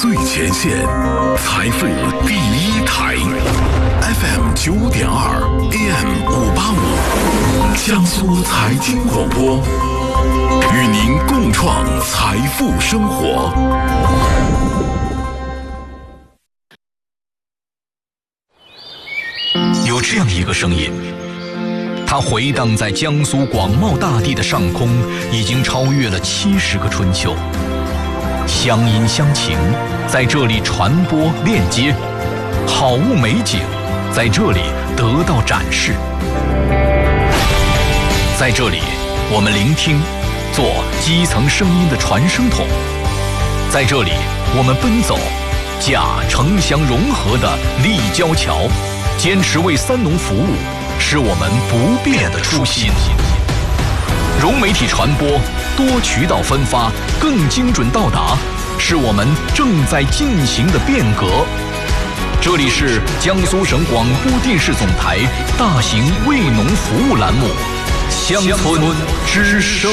最前线，财富第一台 FM 9.2 AM 585，江苏财经广播，与您共创财富生活。 有这样一个声音，它回荡在江苏广袤大地的上空，已经超越了70个春秋。乡音乡情在这里传播链接，好物美景在这里得到展示。在这里，我们聆听，做基层声音的传声筒；在这里，我们奔走，架城乡融合的立交桥，坚持为三农服务，是我们不变的初心。融媒体传播，多渠道分发，更精准到达，是我们正在进行的变革。这里是江苏省广播电视总台大型为农服务栏目《乡村之声》。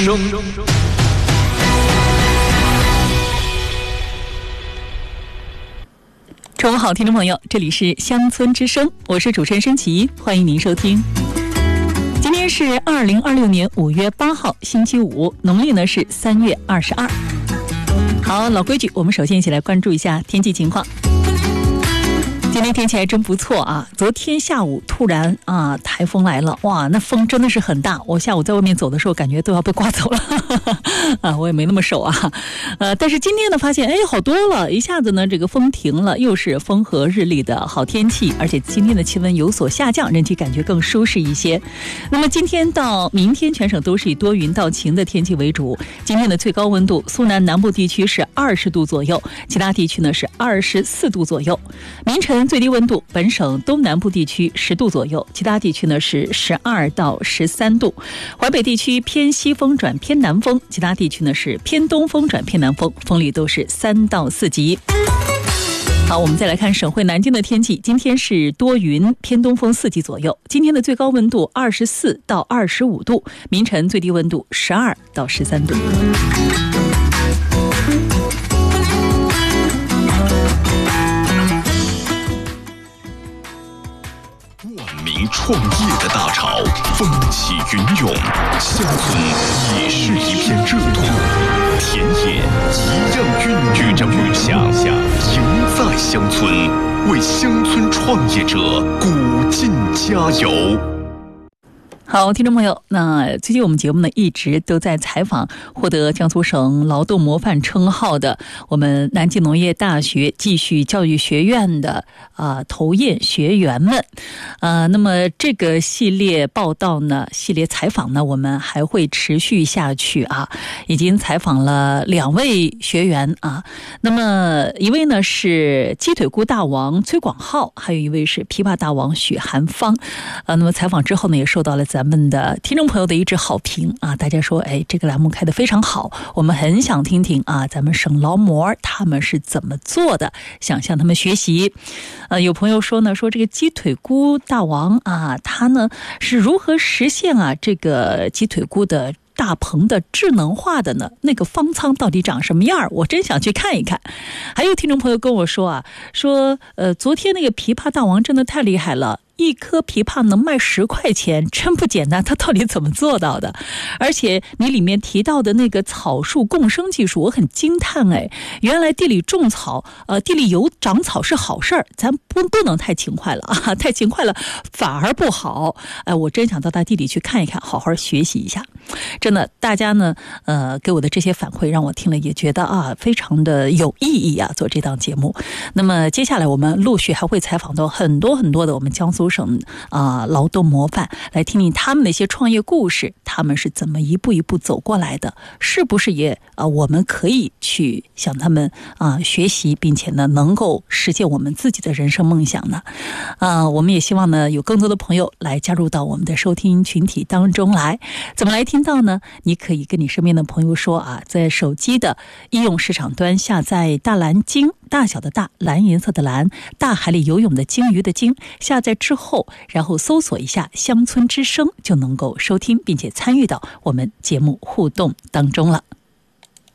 中午好，听众朋友，这里是乡村之声，我是主持人申琪，欢迎您收听。今天是2026年5月8号，星期五，农历呢是3月22。好，老规矩，我们首先一起来关注一下天气情况。今天天气还真不错啊！昨天下午突然台风来了，哇，那风真的是很大。我下午在外面走的时候，感觉都要被刮走了我也没那么瘦啊。但是今天呢，发现好多了，一下子呢这个风停了，又是风和日丽的好天气，而且今天的气温有所下降，人体感觉更舒适一些。那么今天到明天，全省都是以多云到晴的天气为主。今天的最高温度，苏南南部地区是20度左右，其他地区呢是24度左右。明晨最低温度，本省东南部地区10度左右，其他地区呢是12到13度。淮北地区偏西风转偏南风，其他地区呢是偏东风转偏南风，风力都是3到4级。好，我们再来看省会南京的天气，今天是多云，偏东风4级左右。今天的最高温度24到25度，明晨最低温度12到13度。 创业的大潮，风起云涌，乡村也是一片热土，田野一样孕育着梦想，赢在乡村，为乡村创业者鼓劲加油。 好，听众朋友，那最近我们节目呢一直都在采访获得江苏省劳动模范称号的我们南京农业大学继续教育学院的投唁学员们。那么这个系列报道呢，系列采访呢，我们还会持续下去啊。已经采访了2位学员啊。那么一位呢是鸡腿菇大王崔广浩，还有一位是琵琶大王许寒芳。那么采访之后呢，也受到了咱们的听众朋友的一致好评啊！大家说，这个栏目开得非常好，我们很想听听啊，咱们省劳模他们是怎么做的，想向他们学习。有朋友说呢，说这个鸡腿菇大王啊，他呢是如何实现这个鸡腿菇的大棚的智能化的呢？那个方舱到底长什么样？我真想去看一看。还有听众朋友跟我说说昨天那个琵琶大王真的太厉害了。一颗琵琶能卖10块钱，真不简单，他到底怎么做到的？而且你里面提到的那个草树共生技术，我很惊叹原来地里种草，地里有长草是好事儿，咱不能太勤快了啊，太勤快了反而不好。我真想到他地里去看一看，好好学习一下。真的，大家呢，给我的这些反馈让我听了也觉得非常的有意义啊，做这档节目。那么接下来我们陆续还会采访到很多很多的我们江苏省劳动模范，来听听他们的一些创业故事，他们是怎么一步一步走过来的，是不是也我们可以去向他们学习，并且呢能够实现我们自己的人生梦想呢？我们也希望呢有更多的朋友来加入到我们的收听群体当中来。怎么来听到呢？你可以跟你身边的朋友说在手机的应用市场端下载大蓝鲸，大小的大，蓝颜色的蓝，大海里游泳的鲸鱼的鲸，下载之后，然后搜索一下乡村之声，就能够收听并且参与到我们节目互动当中了。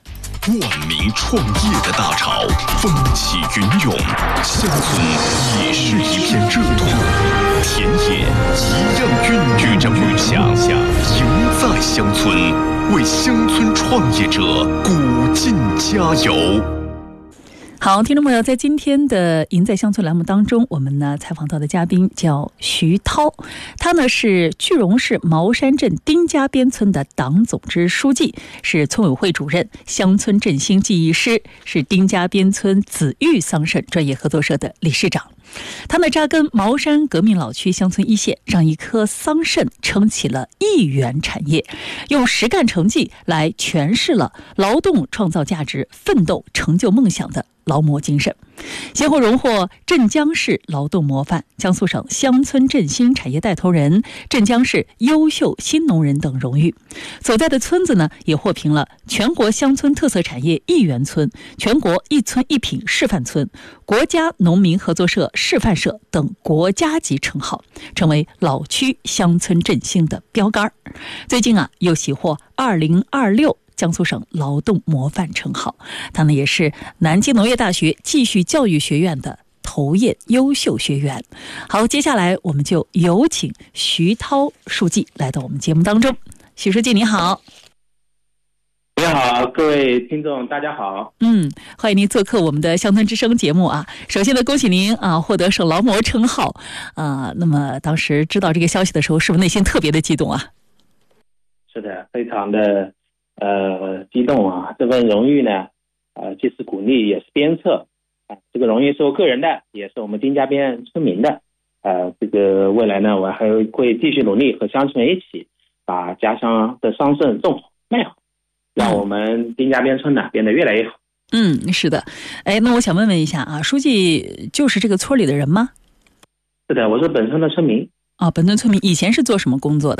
万名创业的大潮风起云涌，乡村也是一片热土，田野一样孕育着梦想，赢在乡村，为乡村创业者鼓劲加油。 好，听众朋友，在今天的赢在乡村栏目当中，我们呢采访到的嘉宾叫徐涛，他呢是句容市茅山镇丁家边村的党总支书记，是村委会主任，乡村振兴技艺师，是丁家边村紫玉桑葚专业合作社的理事长。他呢扎根茅山革命老区乡村一线，让一棵桑葚撑起了1元产业，用实干成绩来诠释了劳动创造价值、奋斗成就梦想的劳模精神，先后荣获镇江市劳动模范、江苏省乡村振兴产业带头人、镇江市优秀新农人等荣誉。所在的村子呢，也获评了全国乡村特色产业1元村、全国一村一品示范村、国家农民合作社示范社等国家级称号，成为老区乡村振兴的标杆。最近啊，又喜获2026江苏省劳动模范称号。他呢也是南京农业大学继续教育学院的头业优秀学员。好，接下来我们就有请徐涛书记来到我们节目当中。徐书记你好。 你好，各位听众大家好。 欢迎您做客我们的乡村之声节目啊。首先呢，恭喜您啊获得省劳模称号啊。那么当时知道这个消息的时候，是不是内心特别的激动啊？ 是的，非常的激动啊！这份荣誉呢，既是鼓励也是鞭策啊。这个荣誉是我个人的，也是我们丁家边村民的。这个未来呢，我还会继续努力和乡村一起把家乡的桑葚种好卖好，让我们丁家边村呢变得越来越好。 是的。那我想问问一下啊，书记就是这个村里的人吗？ 是的，我是本村的村民。 本村村民。以前是做什么工作的？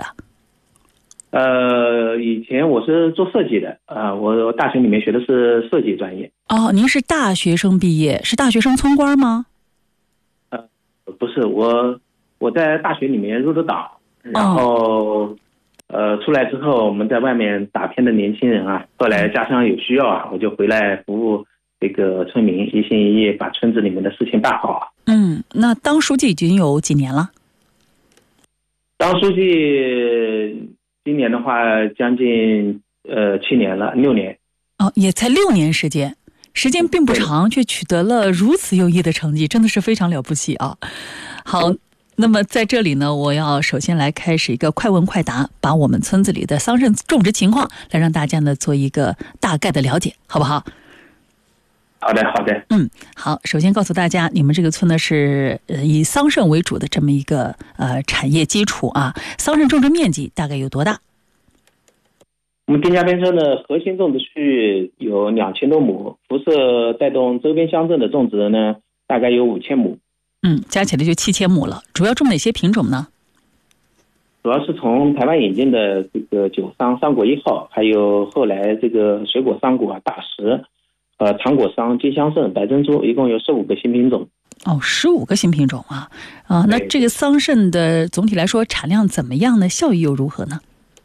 以前我是做设计的，我大学里面学的是设计专业。 您是大学生毕业，是大学生村官吗？ 不是，我在大学里面入的党，然后出来之后我们在外面打拼的年轻人啊，后来家乡有需要啊，我就回来服务这个村民，一心一意把村子里面的事情办好啊。 那当书记已经有几年了？ 当书记今年的话将近7年了，6年。 也才6年时间并不长，却取得了如此优异的成绩，真的是非常了不起啊！好，那么在这里呢，我要首先来开始一个快问快答，把我们村子里的桑葚种植情况来让大家呢做一个大概的了解，好不好？ 好的。 好，首先告诉大家，你们这个村呢是以桑葚为主的这么一个产业基础啊。桑葚种植面积大概有多大？ 我们丁家边村的核心种植区域有2000多亩，辐射带动周边乡镇的种植呢，大概有5000亩。 加起来就7000亩了。主要种哪些品种呢？ 主要是从台湾引进的这个酒桑桑果1号，还有后来这个水果桑果大石、糖果桑、金香葚、白珍珠，一共有15个新品种。 15个新品种啊！那这个桑葚的总体来说产量怎么样呢？效益又如何呢？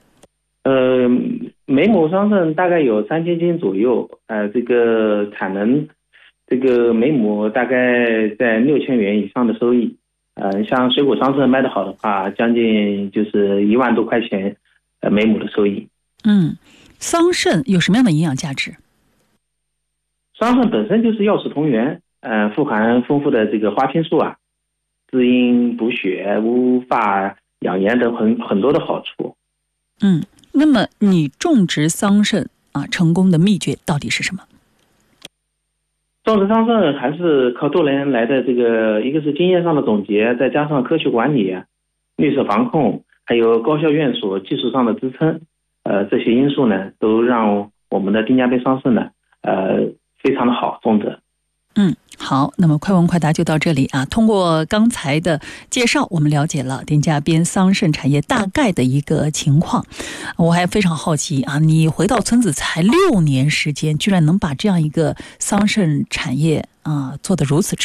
每亩桑葚大概有3000斤左右，这个产能，这个每亩大概在6000元以上的收益。像水果桑葚卖得好的话，将近就是1万多块钱，每亩的收益。 桑葚有什么样的营养价值？ 桑葚本身就是药食同源，富含丰富的这个花青素啊，滋阴补血、乌发、养颜等很多的好处。 那么你种植桑葚成功的秘诀到底是什么？ 种植桑葚还是靠多年来的这个，一个是经验上的总结，再加上科学管理、绿色防控，还有高效院所技术上的支撑，这些因素呢，都让我们的丁家边桑葚呢，非常的好种植。 好，那么快问快答就到这里啊。通过刚才的介绍，我们了解了丁家边桑葚产业大概的一个情况。我还非常好奇啊，你回到村子才6年时间，居然能把这样一个桑葚产业做得如此